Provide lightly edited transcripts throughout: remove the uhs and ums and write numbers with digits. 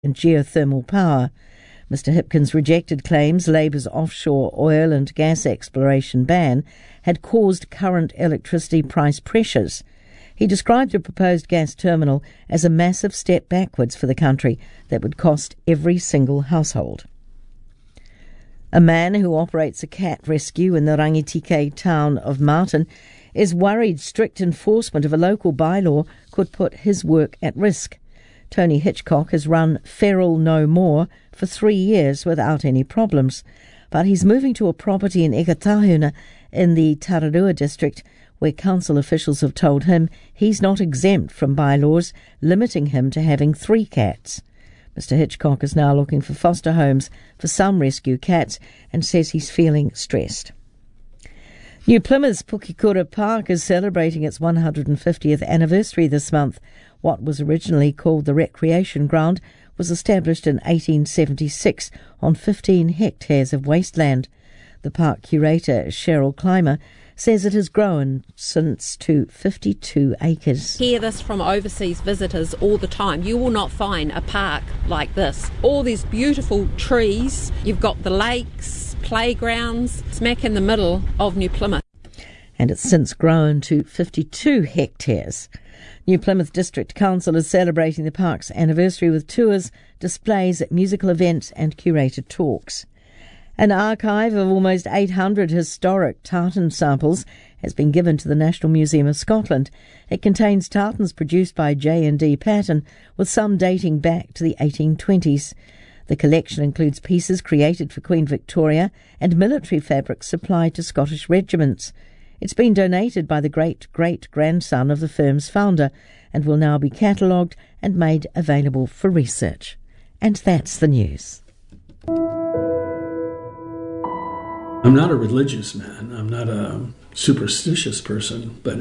and geothermal power. Mr Hipkins rejected claims Labour's offshore oil and gas exploration ban had caused current electricity price pressures. He described the proposed gas terminal as a massive step backwards for the country that would cost every single household. A man who operates a cat rescue in the Rangitike town of Martin is worried strict enforcement of a local bylaw could put his work at risk. Tony Hitchcock has run Feral No More for 3 years without any problems, but he's moving to a property in Ekatahuna in the Tararua district where council officials have told him he's not exempt from bylaws limiting him to having 3 cats. Mr Hitchcock is now looking for foster homes for some rescue cats and says he's feeling stressed. New Plymouth's Pukekura Park is celebrating its 150th anniversary this month. What was originally called the Recreation Ground was established in 1876 on 15 hectares of wasteland. The park curator, Cheryl Clymer, says it has grown since to 52 acres. Hear this from overseas visitors all the time. You will not find a park like this. All these beautiful trees. You've got the lakes, playgrounds, smack in the middle of New Plymouth. And it's since grown to 52 hectares. New Plymouth District Council is celebrating the park's anniversary with tours, displays, musical events and curated talks. An archive of almost 800 historic tartan samples has been given to the National Museum of Scotland. It contains tartans produced by J&D Patton, with some dating back to the 1820s. The collection includes pieces created for Queen Victoria and military fabrics supplied to Scottish regiments. It's been donated by the great-great-grandson of the firm's founder and will now be catalogued and made available for research. And that's the news. I'm not a religious man. I'm not a superstitious person, but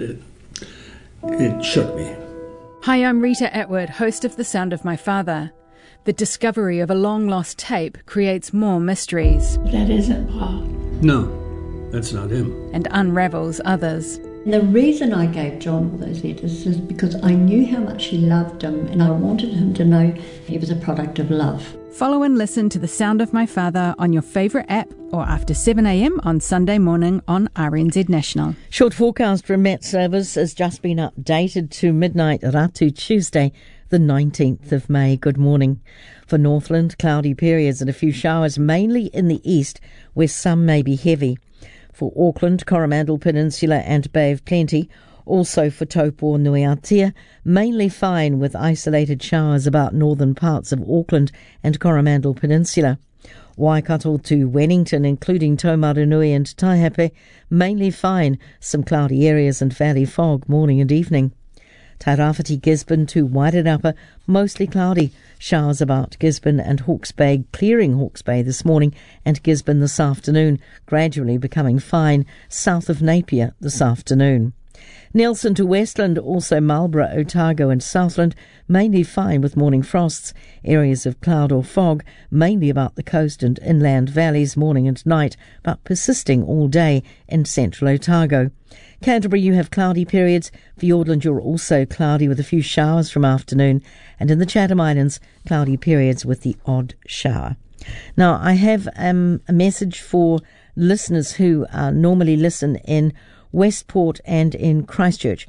it shook me. Hi, I'm Rita Atwood, host of The Sound of My Father. The discovery of a long-lost tape creates more mysteries. That isn't Paul. No, that's not him. And unravels others. And the reason I gave John all those letters is because I knew how much he loved him and I wanted him to know he was a product of love. Follow and listen to The Sound of My Father on your favourite app or after 7 a.m. on Sunday morning on RNZ National. Short forecast from Met Service has just been updated to midnight Ratu Tuesday, the 19th of May. Good morning. For Northland, cloudy periods and a few showers, mainly in the east, where some may be heavy. For Auckland, Coromandel Peninsula and Bay of Plenty, also for Taupo Nuiatia, mainly fine with isolated showers about northern parts of Auckland and Coromandel Peninsula. Waikato to Wellington, including Taumarunui and Taihape, mainly fine, some cloudy areas and valley fog morning and evening. Tairāwhiti Gisborne to Wairarapa, mostly cloudy, showers about Gisborne and Hawke's Bay, clearing Hawke's Bay this morning and Gisborne this afternoon, gradually becoming fine, south of Napier this afternoon. Nelson to Westland, also Marlborough, Otago and Southland, mainly fine with morning frosts, areas of cloud or fog, mainly about the coast and inland valleys morning and night, but persisting all day in central Otago. Canterbury, you have cloudy periods. Fiordland, you're also cloudy with a few showers from afternoon. And in the Chatham Islands, cloudy periods with the odd shower. Now, I have a message for listeners who normally listen in Westport and in Christchurch.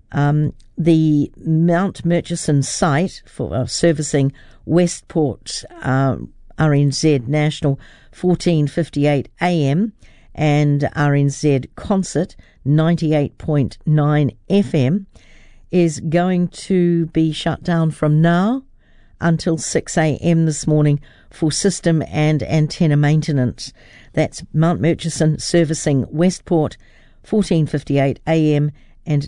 The Mount Murchison site for servicing Westport RNZ National 1458 AM and RNZ Concert 98.9 FM is going to be shut down from now until 6 a.m. this morning for system and antenna maintenance. That's Mount Murchison servicing Westport 1458 AM and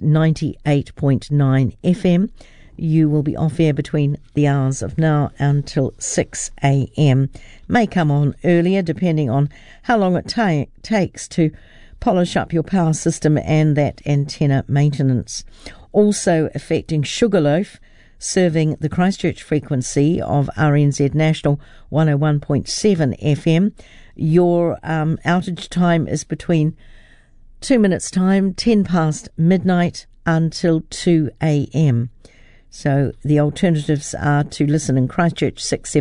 98.9 FM. You will be off air between the hours of now until 6 a.m. May come on earlier depending on how long it takes to polish up your power system and that antenna maintenance. Also affecting Sugarloaf, serving the Christchurch frequency of RNZ National 101.7 FM. Your outage time is between 2 minutes time, 10 past midnight until 2 a.m. So the alternatives are to listen in Christchurch 6, 7